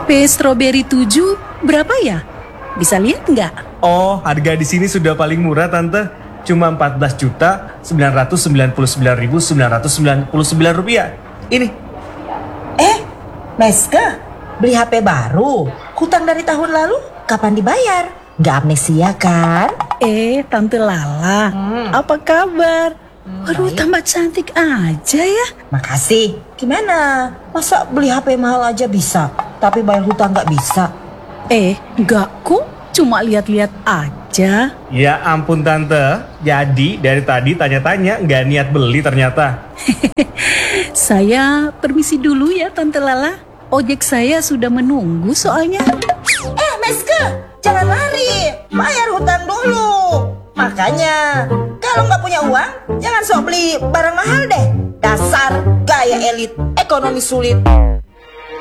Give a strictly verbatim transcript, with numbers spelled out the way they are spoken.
P Strawberry tujuh berapa ya? Bisa lihat nggak? Oh, harga di sini sudah paling murah, Tante. Cuma empat belas juta sembilan ratus sembilan puluh sembilan ribu sembilan ratus sembilan puluh sembilan rupiah. Ini. Eh, Meska, beli H P baru. Hutang dari tahun lalu, kapan dibayar? Gak amnesia kan? Eh, Tante Lala, Hmm. apa kabar? Hmm, Waduh, baik. tambah cantik aja ya. Makasih. Gimana? Masa beli H P mahal aja bisa, tapi bayar hutang gak bisa? Eh, enggak kok, cuma lihat-lihat aja. Ya ampun, Tante. Jadi dari tadi tanya-tanya nggak niat beli ternyata. Saya permisi dulu ya, Tante Lala. Ojek saya sudah menunggu soalnya. Eh, Meska, jangan lari. Bayar hutang dulu. Makanya, kalau nggak punya uang, jangan sok beli barang mahal deh. Dasar gaya elit, ekonomi sulit.